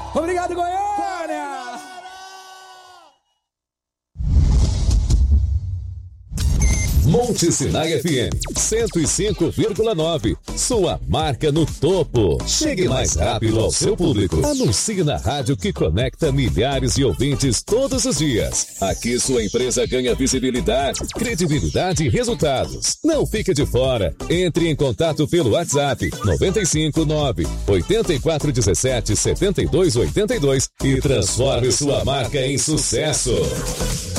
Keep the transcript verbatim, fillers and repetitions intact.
Obrigado, Goiânia! Monte Sinai F M cento e cinco vírgula nove. Sua marca no topo. Chegue mais rápido ao seu público. Anuncie na rádio que conecta milhares de ouvintes todos os dias. Aqui sua empresa ganha visibilidade, credibilidade e resultados. Não fique de fora. Entre em contato pelo WhatsApp nove cinco nove, oito quatro um sete, sete dois oito dois e transforme sua marca em sucesso.